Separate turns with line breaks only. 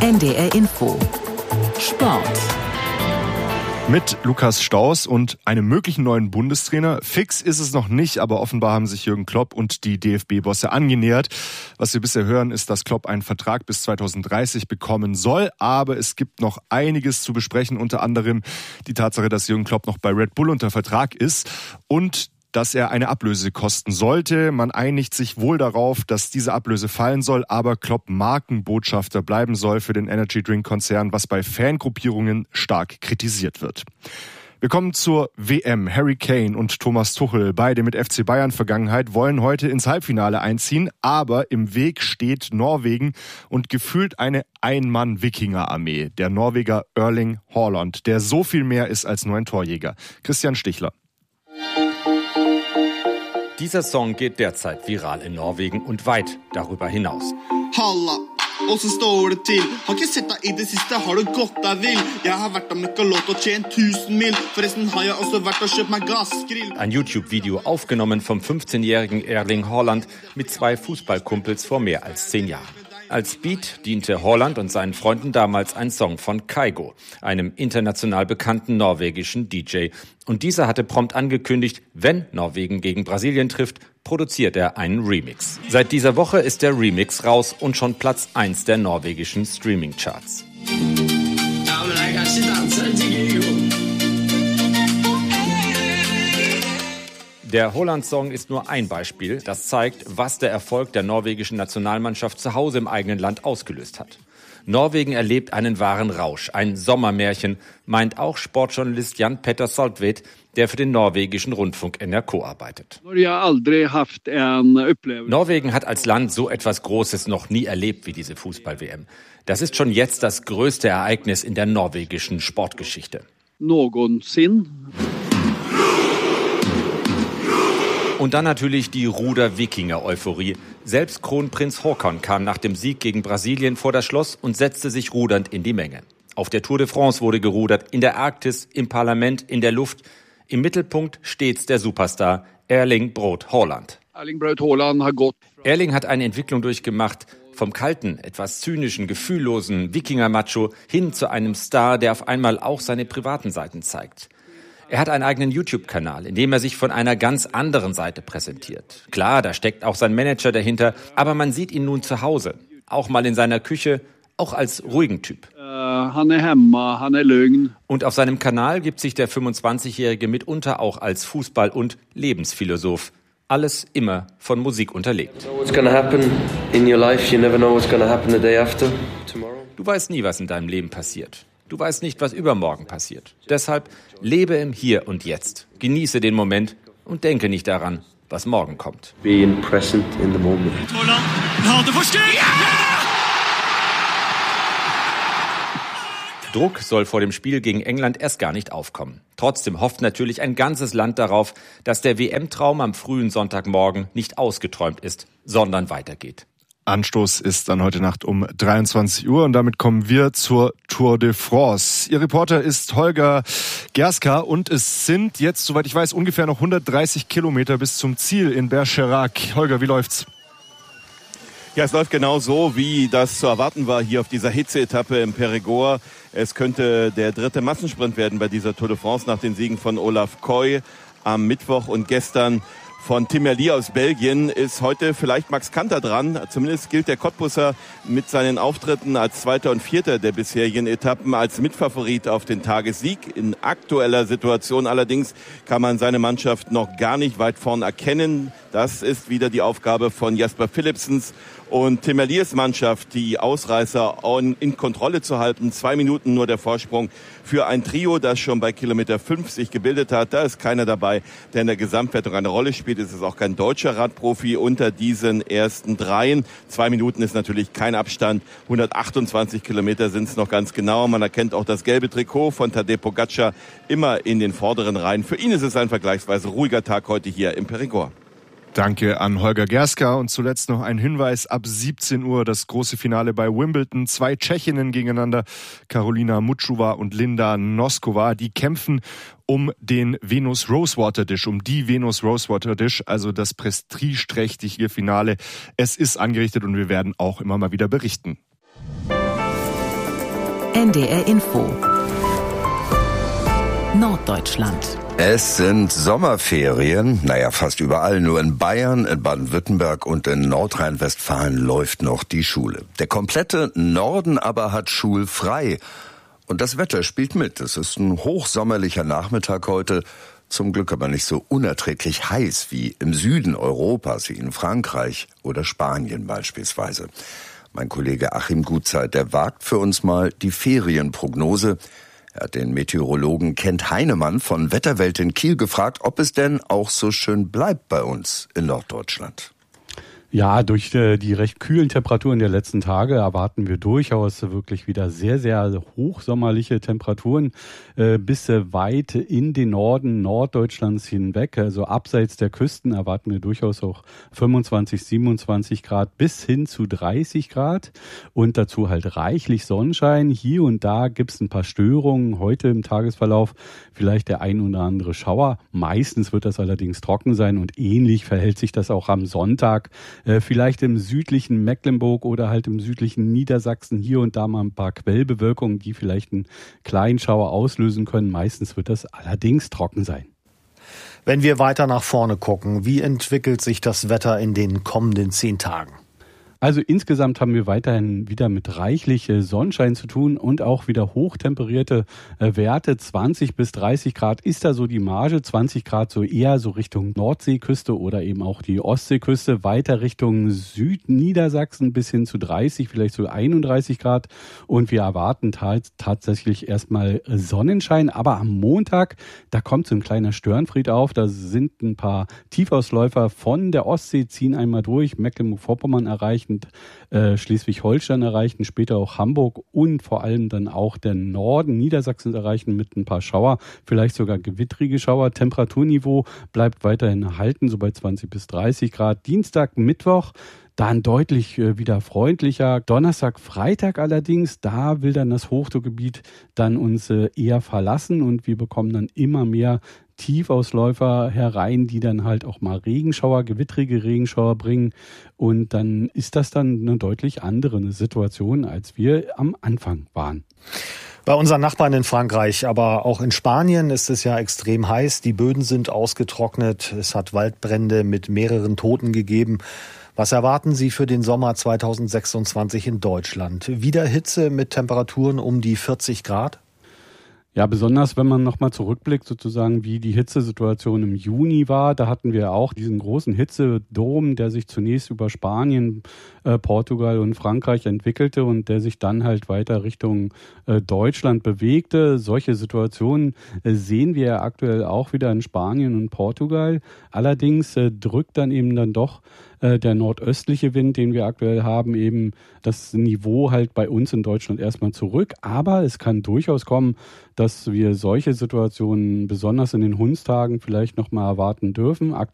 NDR Info Sport.
Mit Lukas Staus und einem möglichen neuen Bundestrainer. Fix ist es noch nicht, aber offenbar haben sich Jürgen Klopp und die DFB-Bosse angenähert. Was wir bisher hören, ist, dass Klopp einen Vertrag bis 2030 bekommen soll. Aber es gibt noch einiges zu besprechen, unter anderem die Tatsache, dass Jürgen Klopp noch bei Red Bull unter Vertrag ist und dass er eine Ablöse kosten sollte. Man einigt sich wohl darauf, dass diese Ablöse fallen soll, aber Klopp Markenbotschafter bleiben soll für den Energy-Drink-Konzern, was bei Fangruppierungen stark kritisiert wird. Wir kommen zur WM. Harry Kane und Thomas Tuchel, beide mit FC Bayern-Vergangenheit, wollen heute ins Halbfinale einziehen, aber im Weg steht Norwegen und gefühlt eine Ein-Mann-Wikinger-Armee. Der Norweger Erling Haaland, der so viel mehr ist als nur ein Torjäger. Christian Stichler.
Dieser Song geht derzeit viral in Norwegen und weit darüber hinaus.
Halla, og så står det til. Har ikke sett deg i det siste, har du gått deg vill? Jeg har vært og møkka låt og tjent 1000 mil. Forresten har jeg også vært og kjøpt meg gassgrill.
Ein YouTube-Video aufgenommen vom 15-jährigen Erling Haaland mit 2 Fußballkumpels vor mehr als 10 Jahren. Als Beat diente Haaland und seinen Freunden damals ein Song von Kygo, einem international bekannten norwegischen DJ. Und dieser hatte prompt angekündigt, wenn Norwegen gegen Brasilien trifft, produziert er einen Remix. Seit dieser Woche ist der Remix raus und schon Platz 1 der norwegischen Streaming-Charts. Der Haaland-Song ist nur ein Beispiel, das zeigt, was der Erfolg der norwegischen Nationalmannschaft zu Hause im eigenen Land ausgelöst hat. Norwegen erlebt einen wahren Rausch, ein Sommermärchen, meint auch Sportjournalist Jan Petter Saltvedt, der für den norwegischen Rundfunk NRK arbeitet. Norwegen hat als Land so etwas Großes noch nie erlebt wie diese Fußball-WM. Das ist schon jetzt das größte Ereignis in der norwegischen Sportgeschichte. Und dann natürlich die Ruder-Wikinger-Euphorie. Selbst Kronprinz Haakon kam nach dem Sieg gegen Brasilien vor das Schloss und setzte sich rudernd in die Menge. Auf der Tour de France wurde gerudert, in der Arktis, im Parlament, in der Luft. Im Mittelpunkt stets der Superstar Erling Braut Haaland. Erling hat eine Entwicklung durchgemacht, vom kalten, etwas zynischen, gefühllosen Wikinger-Macho hin zu einem Star, der auf einmal auch seine privaten Seiten zeigt. Er hat einen eigenen YouTube-Kanal, in dem er sich von einer ganz anderen Seite präsentiert. Klar, da steckt auch sein Manager dahinter, aber man sieht ihn nun zu Hause, auch mal in seiner Küche, auch als ruhigen Typ. Und auf seinem Kanal gibt sich der 25-Jährige mitunter auch als Fußball- und Lebensphilosoph. Alles immer von Musik unterlegt. Du weißt nie, was in deinem Leben passiert. Du weißt nicht, was übermorgen passiert. Deshalb lebe im Hier und Jetzt. Genieße den Moment und denke nicht daran, was morgen kommt.
Being present in the moment.
Druck soll vor dem Spiel gegen England erst gar nicht aufkommen. Trotzdem hofft natürlich ein ganzes Land darauf, dass der WM-Traum am frühen Sonntagmorgen nicht ausgeträumt ist, sondern weitergeht.
Anstoß ist dann heute Nacht um 23 Uhr und damit kommen wir zur Tour de France. Ihr Reporter ist Holger Gerska und es sind jetzt, soweit ich weiß, ungefähr noch 130 Kilometer bis zum Ziel in Bergerac. Holger, wie läuft's?
Ja, es läuft genau so, wie das zu erwarten war hier auf dieser Hitze-Etappe im Périgord. Es könnte der 3. Massensprint werden bei dieser Tour de France nach den Siegen von Olaf Koy am Mittwoch und gestern von Tim Merlier aus Belgien. Ist heute vielleicht Max Kanter dran. Zumindest gilt der Cottbusser mit seinen Auftritten als Zweiter und Vierter der bisherigen Etappen als Mitfavorit auf den Tagessieg. In aktueller Situation allerdings kann man seine Mannschaft noch gar nicht weit vorn erkennen. Das ist wieder die Aufgabe von Jasper Philipsens und Tim Merliers Mannschaft, die Ausreißer in Kontrolle zu halten. 2 Minuten nur der Vorsprung für ein Trio, das schon bei Kilometer 5 sich gebildet hat. Da ist keiner dabei, der in der Gesamtwertung eine Rolle spielt. Es ist auch kein deutscher Radprofi unter diesen ersten 3. 2 Minuten ist natürlich kein Abstand. 128 Kilometer sind es noch ganz genau. Man erkennt auch das gelbe Trikot von Tadej Pogačar immer in den vorderen Reihen. Für ihn ist es ein vergleichsweise ruhiger Tag heute hier im Périgord.
Danke an Holger Gerska und zuletzt noch ein Hinweis. Ab 17 Uhr das große Finale bei Wimbledon. 2 Tschechinnen gegeneinander, Karolina Muchova und Linda Noskova. Die kämpfen um den Venus Rosewater Dish, um die Venus Rosewater Dish, also das prestigeträchtige Finale. Es ist angerichtet und wir werden auch immer mal wieder berichten.
NDR Info Norddeutschland.
Es sind Sommerferien, fast überall, nur in Bayern, in Baden-Württemberg und in Nordrhein-Westfalen läuft noch die Schule. Der komplette Norden aber hat schulfrei. Und das Wetter spielt mit. Es ist ein hochsommerlicher Nachmittag heute, zum Glück aber nicht so unerträglich heiß wie im Süden Europas, wie in Frankreich oder Spanien beispielsweise. Mein Kollege Achim Gutzeit, der wagt für uns mal die Ferienprognose. Er hat den Meteorologen Kent Heinemann von Wetterwelt in Kiel gefragt, ob es denn auch so schön bleibt bei uns in Norddeutschland.
Ja, durch die recht kühlen Temperaturen der letzten Tage erwarten wir durchaus wirklich wieder sehr, sehr hochsommerliche Temperaturen bis weit in den Norden Norddeutschlands hinweg. Also abseits der Küsten erwarten wir durchaus auch 25, 27 Grad bis hin zu 30 Grad und dazu halt reichlich Sonnenschein. Hier und da gibt's ein paar Störungen heute im Tagesverlauf, vielleicht der ein oder andere Schauer. Meistens wird das allerdings trocken sein und ähnlich verhält sich das auch am Sonntag. Vielleicht im südlichen Mecklenburg oder halt im südlichen Niedersachsen hier und da mal ein paar Quellbewölkungen, die vielleicht einen kleinen Schauer auslösen können. Meistens wird das allerdings trocken sein.
Wenn wir weiter nach vorne gucken, wie entwickelt sich das Wetter in den kommenden 10 Tagen?
Also insgesamt haben wir weiterhin wieder mit reichlich Sonnenschein zu tun und auch wieder hochtemperierte Werte. 20 bis 30 Grad ist da so die Marge. 20 Grad so eher so Richtung Nordseeküste oder eben auch die Ostseeküste. Weiter Richtung Südniedersachsen bis hin zu 30, vielleicht so 31 Grad. Und wir erwarten tatsächlich erstmal Sonnenschein. Aber am Montag, da kommt so ein kleiner Störenfried auf. Da sind ein paar Tiefausläufer von der Ostsee, ziehen einmal durch, Mecklenburg-Vorpommern erreichen, Schleswig-Holstein erreichen, später auch Hamburg und vor allem dann auch der Norden Niedersachsens erreichen mit ein paar Schauer, vielleicht sogar gewittrige Schauer. Temperaturniveau bleibt weiterhin erhalten, so bei 20 bis 30 Grad. Dienstag, Mittwoch, dann deutlich wieder freundlicher. Donnerstag, Freitag allerdings, da will dann das Hochdruckgebiet dann uns eher verlassen und wir bekommen dann immer mehr Tiefausläufer herein, die dann halt auch mal Regenschauer, gewittrige Regenschauer bringen. Und dann ist das dann eine deutlich andere Situation, als wir am Anfang waren.
Bei unseren Nachbarn in Frankreich, aber auch in Spanien ist es ja extrem heiß. Die Böden sind ausgetrocknet. Es hat Waldbrände mit mehreren Toten gegeben. Was erwarten Sie für den Sommer 2026 in Deutschland? Wieder Hitze mit Temperaturen um die 40 Grad?
Ja, besonders wenn man nochmal zurückblickt, sozusagen, wie die Hitzesituation im Juni war. Da hatten wir auch diesen großen Hitzedom, der sich zunächst über Spanien, Portugal und Frankreich entwickelte und der sich dann halt weiter Richtung Deutschland bewegte. Solche Situationen sehen wir ja aktuell auch wieder in Spanien und Portugal. Allerdings drückt dann eben dann doch der nordöstliche Wind, den wir aktuell haben, eben das Niveau halt bei uns in Deutschland erstmal zurück. Aber es kann durchaus kommen, dass wir solche Situationen besonders in den Hundstagen vielleicht nochmal erwarten dürfen.